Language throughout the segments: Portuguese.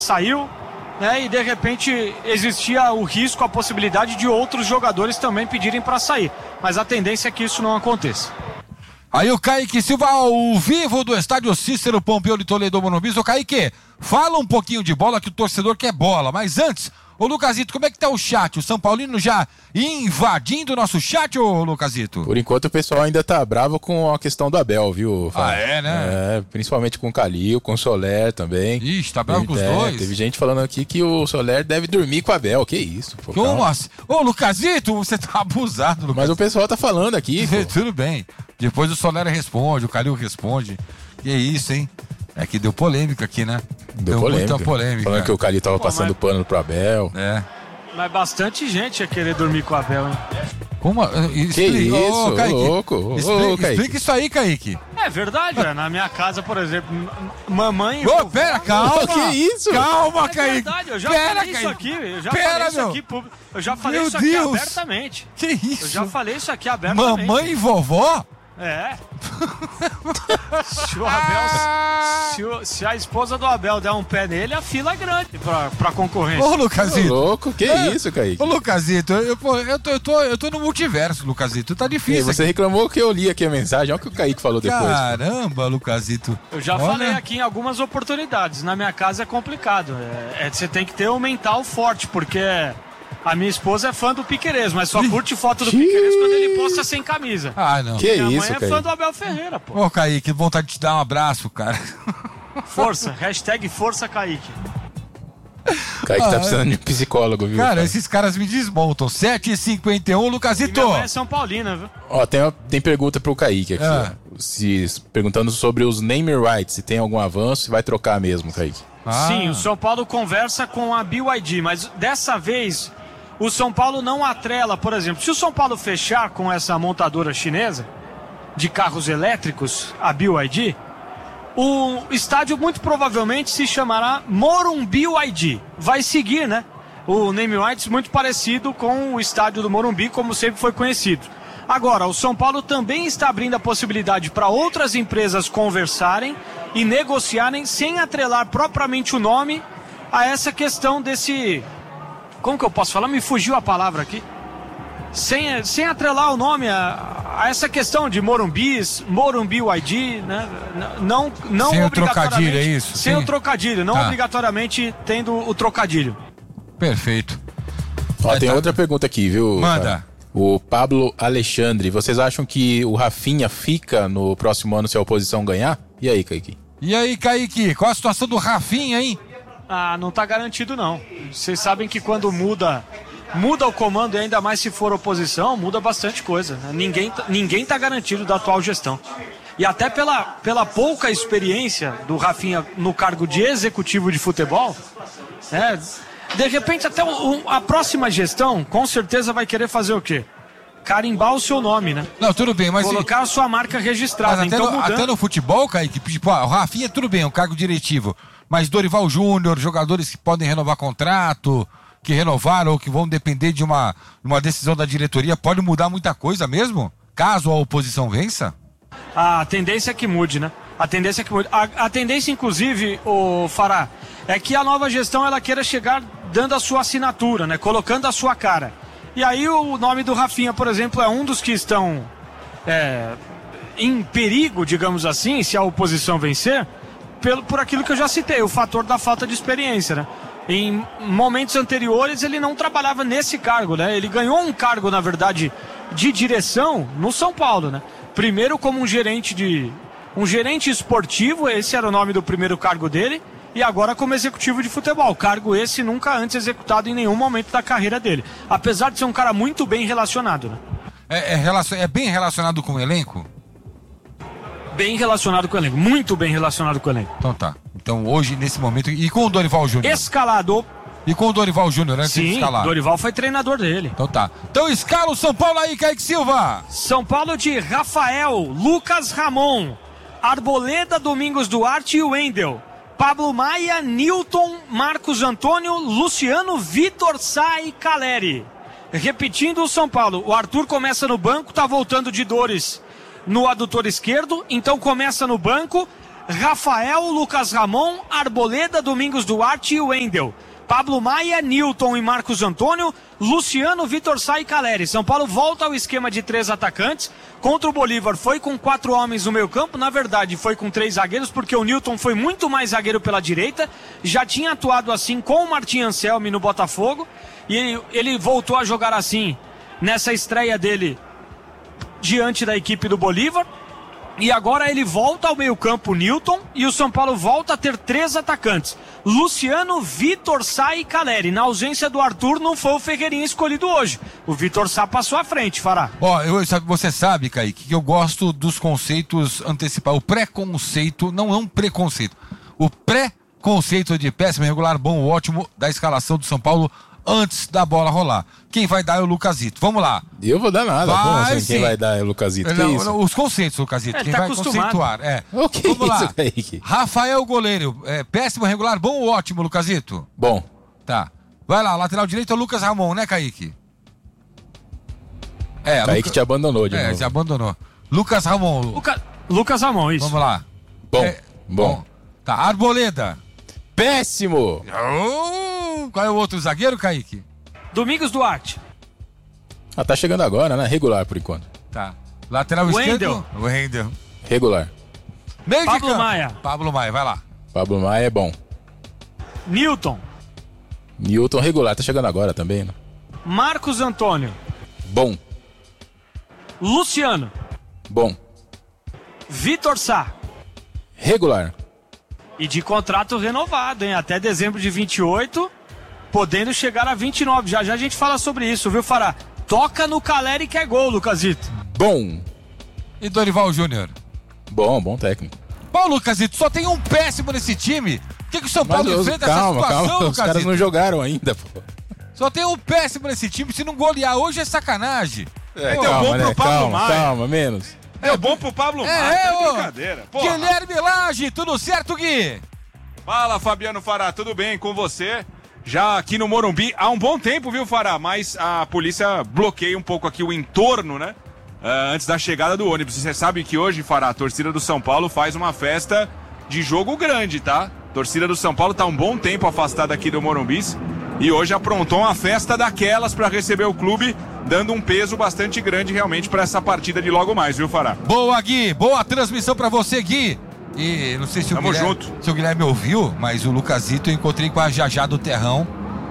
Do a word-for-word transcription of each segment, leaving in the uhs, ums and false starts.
saiu, né, e de repente existia o risco, a possibilidade de outros jogadores também pedirem para sair. Mas a tendência é que isso não aconteça. Aí o Kaique Silva, ao vivo do estádio Cícero Pompeu de Toledo, Morumbi. Ô Kaique, fala um pouquinho de bola que o torcedor quer bola, mas antes, ô Lucasito, como é que tá o chat? O São Paulino já invadindo o nosso chat, ô Lucasito? Por enquanto o pessoal ainda tá bravo com a questão do Abel, viu? Ah, é, né? É, principalmente com o Calil, com o Soler também. Ixi, tá bravo com os é, dois? Teve gente falando aqui que o Soler deve dormir com o Abel, que isso? Pô, Como assim? Ô Lucasito, você tá abusado, Lucasito. Mas o pessoal tá falando aqui, pô. Tudo bem. Depois o Soler responde, o Calil responde. E é isso, hein? É que deu polêmica aqui, né? Deu, deu polêmica. muita polêmica. Falando que o Calil tava Pô, passando mas... pano pro Abel. É. Mas bastante gente ia querer dormir com o Abel, hein? Como? Explica. Que isso, ô, Kaique. louco. Ô, Explica, Kaique. explica isso aí, Kaique. É verdade, é. Na minha casa, por exemplo, m- mamãe... Ô, pera, calma. Que isso? Calma, É Kaique. verdade, eu já Pera, falei isso Kaique. aqui, eu já Pera, falei isso meu. aqui, público. Eu já falei Meu isso aqui Deus. abertamente. Que isso? Eu já falei isso aqui abertamente. Mamãe e vovó? É. Se o Abel, se, o- se a esposa do Abel der um pé nele, a fila é grande pra, pra concorrência. Ô, Ô, Lucasito. louco, que É. isso, Kaique? Ô, Lucasito, eu, pô, eu, tô, eu, tô, eu tô no multiverso, Lucasito. Tá E difícil. você reclamou que eu li aqui a mensagem. Olha o que o Kaique falou aqui. depois. Caramba, Lucasito. Eu já Olha. falei aqui em algumas oportunidades. Na minha casa é complicado. É, é- você tem que ter um mental forte, porque a minha esposa é fã do Piquerez, mas só curte foto do Piquerez quando ele posta sem camisa. Ah, não. Que Minha isso, mãe é Kaique? fã do Abel Ferreira, pô. Ô, Kaique, vontade de te dar um abraço, cara. Força, hashtag Força Kaique. Kaique Ah, tá é. precisando de um psicólogo, viu? Cara, esses caras me desmontam. sete e cinquenta e um, E Lucasito. minha mãe é São Paulina, viu? Ó, tem, uma- tem pergunta pro Kaique aqui. Ah. ó. Se, perguntando sobre os name rights, se tem algum avanço, se vai trocar mesmo, Kaique. Ah. Sim, o São Paulo conversa com a B Y D, mas dessa vez o São Paulo não atrela, por exemplo, se o São Paulo fechar com essa montadora chinesa de carros elétricos, a B Y D, o estádio muito provavelmente se chamará Morumbi B Y D. Vai seguir, né? O name rights muito parecido com o estádio do Morumbi, como sempre foi conhecido. Agora, o São Paulo também está abrindo a possibilidade para outras empresas conversarem e negociarem sem atrelar propriamente o nome a essa questão desse... Como que eu posso falar? Me fugiu a palavra aqui. Sem, sem atrelar o nome a, a essa questão de Morumbis, Morumbi B Y D, né? Não, não Sem o obrigatoriamente- trocadilho, é isso? Sem Sim. o trocadilho, não Tá. obrigatoriamente tendo o trocadilho. Perfeito. Ó, É, tem tá. outra pergunta aqui, viu? Manda. cara? O Pablo Alexandre, vocês acham que o Rafinha fica no próximo ano se a oposição ganhar? E aí, Kaique? E aí, Kaique, qual a situação do Rafinha, hein? Ah, não tá garantido não. Vocês sabem que quando muda muda o comando, e ainda mais se for oposição, muda bastante coisa, né? Ninguém, tá- ninguém tá garantido da atual gestão. E até pela, pela pouca experiência do Rafinha no cargo de executivo de futebol, né? De repente até o- o- a próxima gestão com certeza vai querer fazer o quê? Carimbar o seu nome, né? Não, tudo bem, mas... Colocar a sua marca Mas registrada. até, Então no, mudando... até no futebol, Kaique, tipo, ó, o Rafinha, tudo bem, é um cargo diretivo. Mas Dorival Júnior, jogadores que podem renovar contrato, que renovaram ou que vão depender de uma, uma decisão da diretoria, pode mudar muita coisa mesmo? Caso a oposição vença? A tendência é que mude, né? A tendência é que mude. A, a tendência, inclusive, o Fará, é que a nova gestão ela queira chegar dando a sua assinatura, né? Colocando a sua cara. E aí o nome do Rafinha, por exemplo, é um dos que estão é, em perigo, digamos assim, se a oposição vencer, pelo, por aquilo que eu já citei, o fator da falta de experiência, né? Em momentos anteriores ele não trabalhava nesse cargo, né? Ele ganhou um cargo, na verdade, de direção no São Paulo, né? Primeiro como um gerente de um gerente esportivo, esse era o nome do primeiro cargo dele, e agora como executivo de futebol. Cargo esse nunca antes executado em nenhum momento da carreira dele. Apesar de ser um cara muito bem relacionado, né? É, é, relacion- é bem relacionado com o elenco? Bem relacionado com o elenco, muito bem relacionado com o elenco. Então tá. Então hoje, nesse momento... E com o Dorival Júnior? Escalado. E com o Dorival Júnior, né? Tem que Sim, escalar. Dorival foi treinador dele. Então tá. Então escala o São Paulo aí, Kaique Silva. São Paulo de Rafael, Lucas Ramon, Arboleda, Domingos Duarte e Wendel. Pablo Maia, Newton, Marcos Antônio, Luciano, Vitor Sá e Caleri. Repetindo o São Paulo, o Arthur começa no banco, tá voltando de dores no adutor esquerdo, então começa no banco. Rafael, Lucas Ramon, Arboleda, Domingos Duarte e Wendel. Pablo Maia, Newton e Marcos Antônio, Luciano, Vitor Sá e Caleri. São Paulo volta ao esquema de três atacantes. Contra o Bolívar foi com quatro homens no meio campo. Na verdade foi com três zagueiros, porque o Newton foi muito mais zagueiro pela direita. Já tinha atuado assim com o Martim Anselmi no Botafogo. E ele, ele voltou a jogar assim nessa estreia dele diante da equipe do Bolívar. E agora ele volta ao meio campo, Newton, e o São Paulo volta a ter três atacantes. Luciano, Vitor Sá e Caleri. Na ausência do Arthur, não foi o Ferreirinha escolhido hoje. O Vitor Sá passou à frente, Fará. Ó, eu, você sabe, Kaique, que eu gosto dos conceitos antecipados. O pré-conceito, não é um preconceito. O pré-conceito de péssimo, regular, bom, ótimo da escalação do São Paulo antes da bola rolar. Quem vai dar é o Lucasito. Vamos lá. Eu vou dar nada. Vai, Pô, assim, quem vai dar é o Lucasito. Não, que isso? Não, os conceitos, Lucasito. É, quem tá vai acostumado. conceituar. É. O que Vamos é isso, lá. Kaique? Rafael, goleiro. É, péssimo, regular, bom ou ótimo, Lucasito? Bom. Tá. Vai lá, lateral direito é o Lucas Ramon, né, Kaique? É, Kaique Luca... te abandonou de É, novo. se abandonou. Lucas Ramon. Luca... Lucas Ramon, isso. Vamos lá. Bom, É, bom. Tá, Arboleda. Péssimo! Oh, qual é o outro zagueiro, Kaique? Domingos Duarte. Ah, tá chegando agora, né? Regular por enquanto. Tá. Lateral Wendel. esquerdo? Wendel. Regular. Meio Pablo de campo. Maia. Pablo Maia, vai lá. Pablo Maia é bom. Newton. Newton regular, tá chegando agora também, né? Marcos Antônio. Bom. Luciano. Bom. Vitor Sá. Regular. E de contrato renovado, hein? Até dezembro de vinte e oito, podendo chegar a vinte e nove. Já já a gente fala sobre isso, viu, Fará? Toca no Caleri que é gol, Lucasito. Bom. E Dorival Júnior? Bom, bom técnico. Pô, Lucasito, só tem um péssimo nesse time. Por que, que o São Paulo Mas, enfrenta calma, essa situação, calma, os caras Lucasito? não jogaram ainda, pô. Só tem um péssimo nesse time. Se não golear hoje é sacanagem. É, Pô, calma, bom pro né? Pablo Calma, Maia. calma, menos. É bom pro Pablo Maia, É, é ô, brincadeira. Porra. Guilherme Lage, tudo certo, Gui? Fala, Fabiano Fará, tudo bem com você? Já aqui no Morumbi há um bom tempo, viu, Fará? Mas a polícia bloqueia um pouco aqui o entorno, né? Uh, antes da chegada do ônibus. Você sabe que hoje, Fará, a torcida do São Paulo faz uma festa de jogo grande, tá? A torcida do São Paulo tá um bom tempo afastada aqui do Morumbi e hoje aprontou uma festa daquelas para receber o clube, dando um peso bastante grande realmente para essa partida de logo mais, viu, Fará? Boa, Gui. Boa transmissão pra você, Gui. E não sei se o, Tamo Guilherme, junto. se o Guilherme ouviu, mas o Lucasito eu encontrei com a Jajá do Terrão.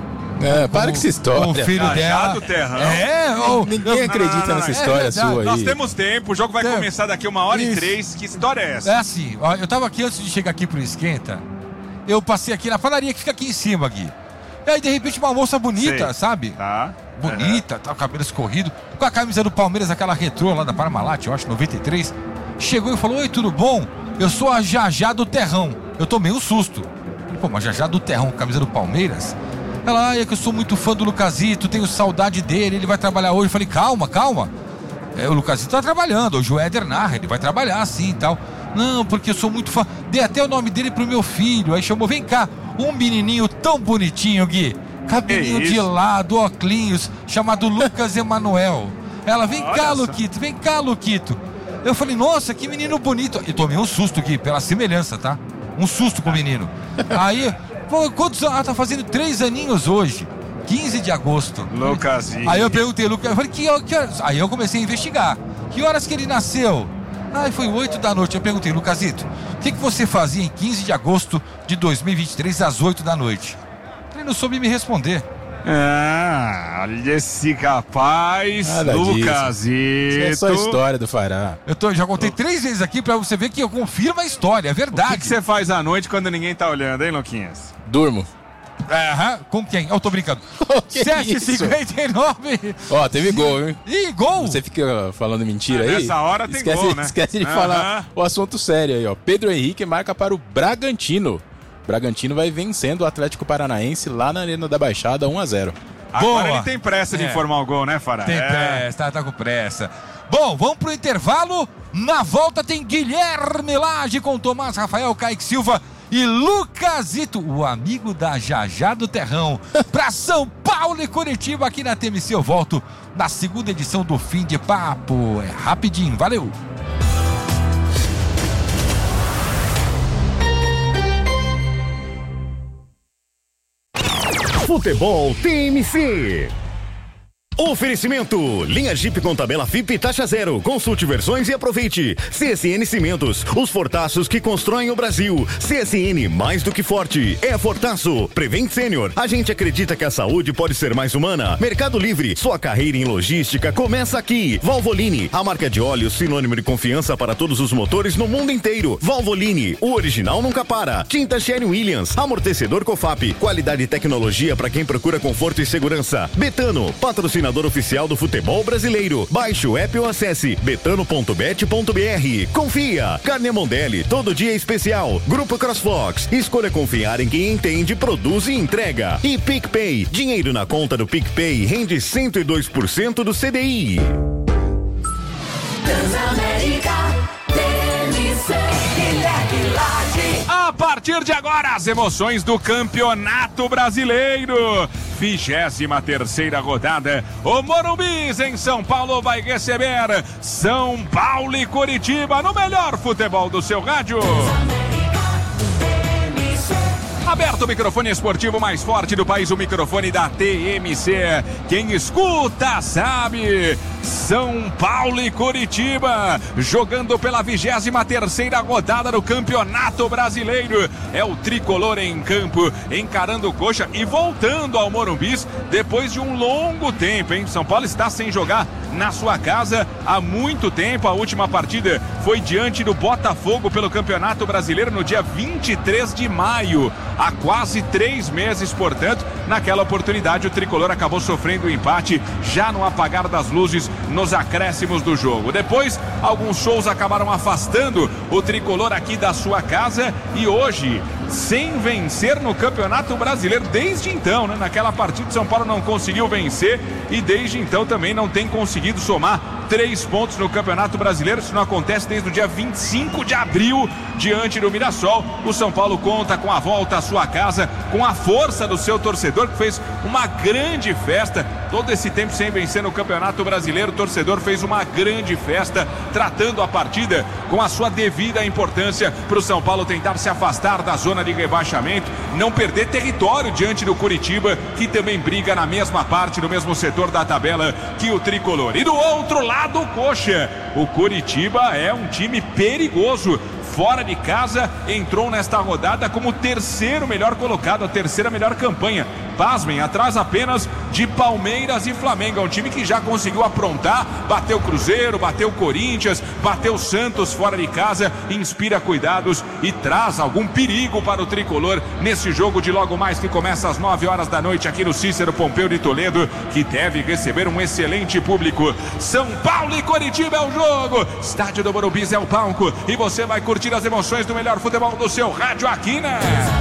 É, para com- com essa história. Com o filho Jajá dela. do Terrão? É, ô, Ninguém acredita não, não, nessa não, história é verdade. sua aí. Nós temos tempo, o jogo vai Tem- começar daqui uma hora Isso. e três. Que história é essa? É assim, ó, eu tava aqui antes de chegar aqui pro Esquenta, eu passei aqui na padaria que fica aqui em cima, Gui. E aí, de repente, uma moça bonita, Sei. sabe? Tá. Bonita, tá, o cabelo escorrido, com a camisa do Palmeiras, aquela retrô lá da Parmalat, eu acho, noventa e três. Chegou e falou: oi, tudo bom? Eu sou a Jajá do Terrão. Eu tomei um susto. Falei, pô, mas Jajá do Terrão, camisa do Palmeiras? Ela, ah, é que eu sou muito fã do Lucasito, tenho saudade dele, ele vai trabalhar hoje. Eu falei, calma, calma. É, o Lucasito tá trabalhando, hoje o Éder narra, ele vai trabalhar assim e tal. Não, porque eu sou muito fã. Dei até o nome dele pro meu filho. Aí chamou, vem cá, um menininho tão bonitinho, Gui. Cabelinho Que de isso? lado, óculos, chamado Lucas Emanuel. Ela, vem Olha cá, só. Luquito, vem cá, Luquito. Eu falei, nossa, que menino bonito. E tomei um susto, Gui, pela semelhança, tá? Um susto com o menino. Aí, pô, quantos anos? Ah, tá fazendo três aninhos hoje. quinze de agosto. Lucasinho. Aí eu perguntei, Lucas, eu falei, que, ho- que horas? Aí eu comecei a investigar. Que horas que ele nasceu? Ah, foi oito da noite. Eu perguntei, Lucasito, o que, que você fazia em quinze de agosto de dois mil e vinte e três, às oito da noite? Ele não soube me responder. Ah, olha esse rapaz, Nada disso. Lucasito. Isso é só a história do Fará. Eu tô, já contei três vezes aqui pra você ver que eu confirmo a história, é O verdade. que que você faz à noite quando ninguém tá olhando, hein, Luquinhas? Durmo. Aham, com quem? Eu tô brincando. Que sete e isso? cinquenta e nove. Ó, teve gol, hein? Ih, gol! Você fica falando mentira Ah, aí? nessa hora tem esquece, gol, né? Esquece de Aham. falar o assunto sério aí, ó. Pedro Henrique marca para o Bragantino. Bragantino vai vencendo o Atlético Paranaense lá na Arena da Baixada um a zero. Agora Boa. ele tem pressa de É. informar o gol, né, Fará? Tem É. pressa, tá, tá com pressa. Bom, vamos pro intervalo. Na volta tem Guilherme Lage com Tomás Rafael, Kaique Silva e Lucasito, o amigo da Jajá do Terrão, pra São Paulo e Curitiba aqui na T M C. Eu volto na segunda edição do Fim de Papo. É rapidinho, valeu! Futebol T M C. Oferecimento, linha Jeep com tabela F I P e taxa zero. Consulte versões e aproveite. C S N Cimentos, os fortaços que constroem o Brasil. C S N, mais do que forte, é Fortaço. Prevent Sênior, a gente acredita que a saúde pode ser mais humana. Mercado Livre, sua carreira em logística começa aqui. Valvoline, a marca de óleo sinônimo de confiança para todos os motores no mundo inteiro. Valvoline, o original nunca para. Tinta Sherwin-Williams, amortecedor Cofap, qualidade e tecnologia para quem procura conforto e segurança. Betano, patrocinador oficial do futebol brasileiro. Baixe o app ou acesse betano ponto bet ponto br. Confia. Carne Mondelli, todo dia é especial. Grupo CrossFox. Escolha confiar em quem entende, produz e entrega. E PicPay. Dinheiro na conta do PicPay rende cento e dois por cento do C D I. A partir de agora, as emoções do Campeonato Brasileiro. vigésima terceira rodada. O Morumbi, em São Paulo, vai receber São Paulo e Coritiba no melhor futebol do seu rádio. Aberto o microfone esportivo mais forte do país, o microfone da T M C. Quem escuta sabe. São Paulo e Coritiba jogando pela vigésima terceira rodada do Campeonato Brasileiro. É o tricolor em campo, encarando o Coxa e voltando ao Morumbi depois de um longo tempo, hein? São Paulo está sem jogar na sua casa há muito tempo. A última partida foi diante do Botafogo pelo Campeonato Brasileiro no dia vinte e três de maio. Há quase três meses, portanto, naquela oportunidade o tricolor acabou sofrendo o empate já no apagar das luzes nos acréscimos do jogo. Depois, alguns shows acabaram afastando o tricolor aqui da sua casa e hoje, sem vencer no Campeonato Brasileiro desde então, né? Naquela partida, São Paulo não conseguiu vencer e desde então também não tem conseguido somar três pontos no Campeonato Brasileiro. Isso não acontece desde o dia vinte e cinco de abril, diante do Mirassol. O São Paulo conta com a volta à sua casa, com a força do seu torcedor, que fez uma grande festa. Todo esse tempo sem vencer no Campeonato Brasileiro, o torcedor fez uma grande festa, tratando a partida com a sua devida importância para o São Paulo tentar se afastar da zona de rebaixamento, não perder território diante do Coritiba, que também briga na mesma parte, no mesmo setor da tabela que o tricolor. E do outro lado, o Coxa. O Coritiba é um time perigoso. Fora de casa, entrou nesta rodada como o terceiro melhor colocado, a terceira melhor campanha. Pasmem, atrás apenas de Palmeiras e Flamengo. É um time que já conseguiu aprontar, bateu Cruzeiro, bateu Corinthians, bateu Santos fora de casa, inspira cuidados e traz algum perigo para o tricolor nesse jogo de logo mais que começa às nove horas da noite aqui no Cícero Pompeu de Toledo, que deve receber um excelente público. São Paulo e Coritiba é o jogo, estádio do Morumbi é o palco e você vai curtir as emoções do melhor futebol do seu rádio aqui, né?